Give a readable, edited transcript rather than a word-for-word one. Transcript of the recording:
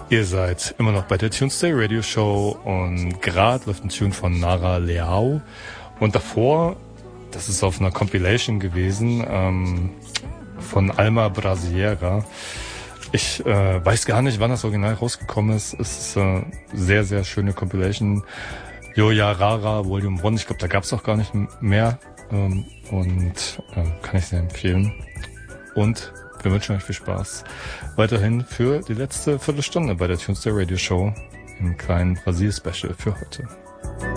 Ihr seid immer noch bei der Tuesday Radio Show und gerade läuft ein Tune von Nara Leao und davor, das ist auf einer Compilation gewesen, von Alma Brasileira. Ich weiß gar nicht, wann das Original rausgekommen ist. Es ist sehr, sehr schöne Compilation. Joja Rara Volume 1, ich glaube, da gab es auch gar nicht mehr und kann ich sehr empfehlen. Und wir wünschen euch viel Spaß weiterhin für die letzte Viertelstunde bei der Tuesday Radio Show im kleinen Brasil-Special für heute.